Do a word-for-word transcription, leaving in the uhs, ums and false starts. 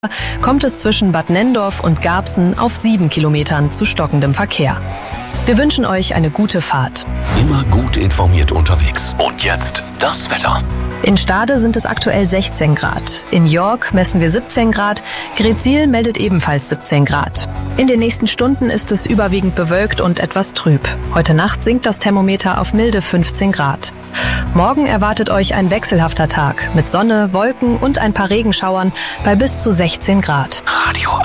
kommt es zwischen Bad Nenndorf und Garbsen auf sieben Kilometern zu stockendem Verkehr. Wir wünschen euch eine gute Fahrt. Immer gut informiert unterwegs. Und jetzt das Wetter. In Stade sind es aktuell sechzehn Grad. In York messen wir siebzehn Grad. Greetsiel meldet ebenfalls siebzehn Grad. In den nächsten Stunden ist es überwiegend bewölkt und etwas trüb. Heute Nacht sinkt das Thermometer auf milde fünfzehn Grad. Morgen erwartet euch ein wechselhafter Tag mit Sonne, Wolken und ein paar Regenschauern bei bis zu sechzehn Grad. Radio